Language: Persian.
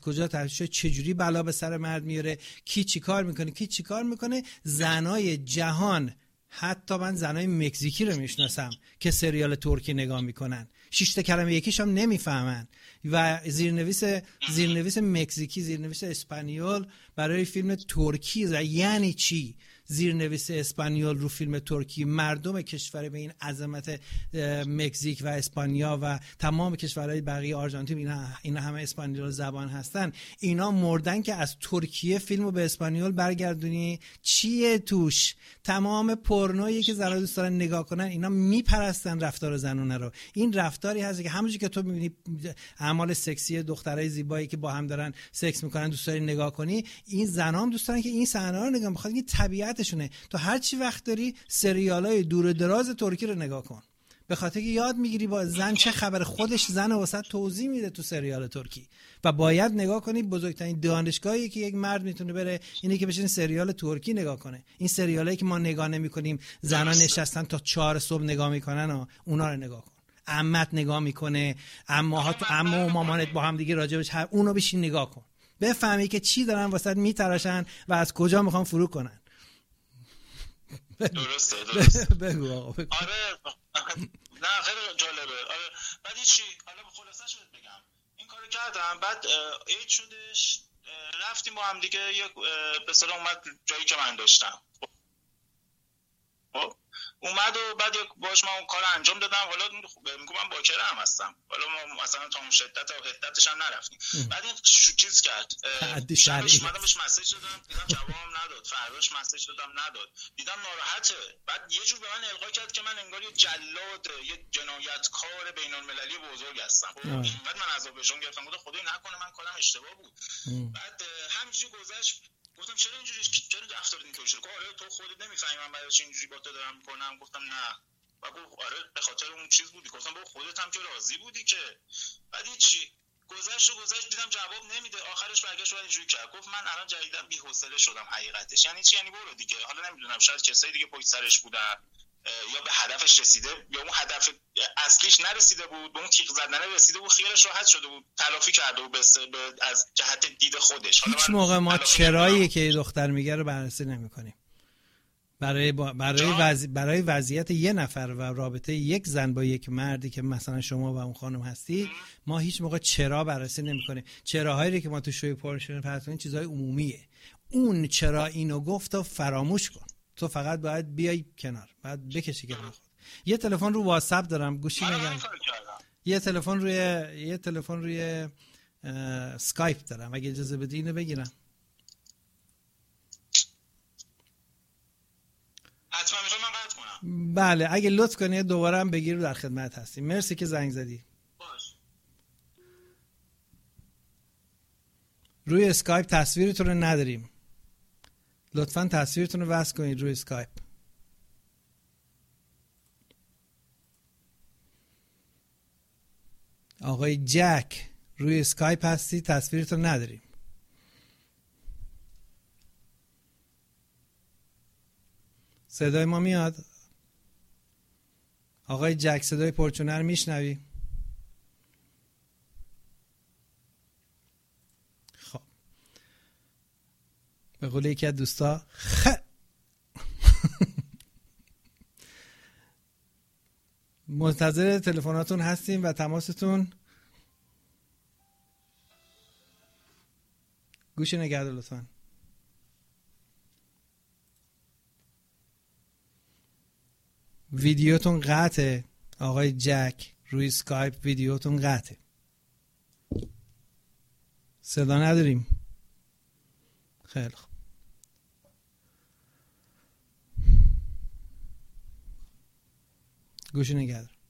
کجا تحریش، چجوری بلا به سر مرد میاره، کی چی کار میکنه. زنای جهان، حتی من زنای مکزیکی رو میشناسم که سریال ترکی نگاه میکنن، 6 تا کلمه یکیش هم نمیفهمن و زیرنویس مکزیکی، زیرنویس اسپانیول برای فیلم ترکی یعنی چی؟ زیرنویس اسپانیول رو فیلم ترکی. مردم کشور به این عظمت مکزیک و اسپانیا و تمام کشورهای بقیه، آرژانتین، اینا همه اسپانیول زبان هستن، اینا مردن که از ترکیه فیلمو به اسپانیول برگردونی. چیه توش؟ تمام پورنویی که زنا دوست دارن نگاه کنن، اینا میپرستن رفتار زنونه رو. این رفتاری هست که همونجوری که تو میبینی اعمال سکسی دخترای زیبایی که با هم دارن سکس میکنن دوست داری نگاه کنی، این زنا هم دوست دارن که این صحنه رو نگاه، بخاطر این طبیعتشونه. تو هر چی وقت داری سریالای دور و دراز ترکی رو نگاه کن، به خاطر که یاد میگیری با زن چه خبر. خودش زن واسه توضیح میده تو سریال ترکی و باید نگاه کنی. بزرگترین دانشگاهی که یک مرد میتونه بره اینه که بشینه سریال ترکی نگاه کنه. این سریالایی که ما نگاه نمیکنیم، زنا نشستن تا 4 صبح نگاه میکنن و اونا رو نگاه کن. عمت نگاه میکنه، عموها تو عمو و مامانت با هم دیگه راجبش اونو بشین نگاه کن، بفهمی که چی دارن واسه میتراشن و از کجا میخوان فرو کنن. درسته بگو آقا بگو. آره نه خیلی جالبه. آره بعد چی، حالا خلاصش بگم، این کارو کردم، بعد عید شدش، رفتیم با هم دیگه، یک به اصطلاح اومد جایی که من داشتم، اومد و بعد باش من اون کار انجام دادم. حالا میگم من باکره هم هستم، حالا ما مثلا تا اون شدت و حدتش هم نرفتیم. بعد این چیز کرد، شبش اومدم بهش مسیج دادم، دیدم جوابم نداد، فرداش مسیج دادم نداد، دیدم ناراحته. بعد یه جور به من القا کرد که من انگار یه جلاد، یه جنایتکار بین‌المللی بزرگ هستم. اینقدر من عذاب وجدان گرفتم، گفتم خدای نکنه من کارم اشتباه بود. بعد همینجوری گذشت، گفتم چرا اینجوری، چرا رفتار اینطوری شد؟ آره تو خودت نمیفهمی من برای چی اینجوری با تو دارم میکنم. گفتم نه. و گفت آره به خاطر اون چیز بودی. گفتم با خودت هم که راضی بودی که. بعد چی گذشت دیدم جواب نمیده. آخرش برگشت بعد اینجوری کرد، گفت من الان جدیداً بی‌حوصله شدم حقیقتش. یعنی چی؟ یعنی برو دیگه. حالا نمیدونم شاید کسای دیگه پشت سرش بودن یا به هدفش رسیده یا اون هدف اصلیش نرسیده بود، به اون تیغ زدن رسیده بود، خیالش راحت شده بود، تلافی کرده بود از جهت دید خودش. هیچ موقع ما چرایی که دختر میگه رو بررسی نمی‌کنیم. برای وضعیت یه نفر و رابطه یک زن با یک مردی که مثلا شما و اون خانم هستی، ما هیچ موقع چرا بررسی نمی‌کنیم. چراهایی که ما تو شوی پرشن پرتون چیزای عمومیه. اون چرا اینو گفت و فراموش کن. تو فقط باید بیای کنار، بعد بکشی کنار خود. یه تلفن رو واتساپ دارم، گوشی نگم. یه تلفن روی اسکایپ دارم، اگه اجازه بدی اینو بگیرم. حتما میخوام من قطع کنم. بله اگه لطف کنی دوباره هم بگیر، در خدمت هستیم. مرسی که زنگ زدی. باش. روی اسکایپ تصویرتون رو نداریم، لطفاً تصویرتون رو وصل کنید روی اسکایپ. آقای جک روی اسکایپ هستی، تصویرتون نداریم. صدای ما میاد؟ آقای جک صدای پرچونه رو میشنوی؟ خب به قول یکی از دوستا منتظر تلفناتون هستیم و تماستون. گوش نگهدار لطفاً. ویدیوتون قطعه آقای جک، روی اسکایپ ویدیوتون قطعه، صدا نداریم. خیلی خوب. گوش نگهدار.